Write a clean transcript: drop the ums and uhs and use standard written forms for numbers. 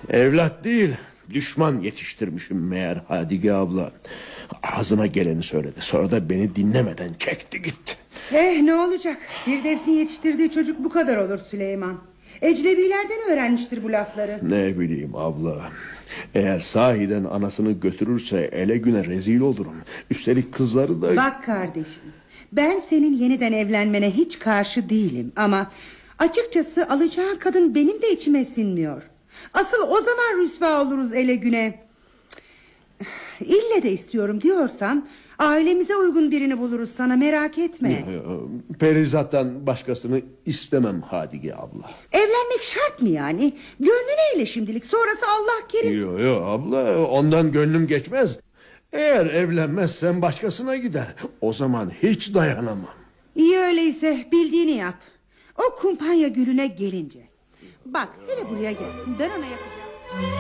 Evlat değil, düşman yetiştirmişim meğer Hadige abla. Ağzına geleni söyledi, sonra da beni dinlemeden çekti gitti. Ne olacak? Firdevs'in yetiştirdiği çocuk bu kadar olur Süleyman. Ecnebilerden öğrenmiştir bu lafları. Ne bileyim abla. Eğer sahiden anasını götürürse ele güne rezil olurum. Üstelik kızları da... Bak kardeşim, ben senin yeniden evlenmene hiç karşı değilim. Ama açıkçası alacağın kadın benim de içime sinmiyor. Asıl o zaman rüsva oluruz ele güne. İlle de istiyorum diyorsan ailemize uygun birini buluruz sana, merak etme. Perizat'tan başkasını istemem Hadige abla. Evlenmek şart mı yani? Gönlüne eyle şimdilik, sonrası Allah kerim. Yok abla, ondan gönlüm geçmez. Eğer evlenmezsem başkasına gider. O zaman hiç dayanamam. İyi öyleyse, bildiğini yap. O kumpanya gülüne gelince. Bak hele buraya gel, ben ona yapacağım.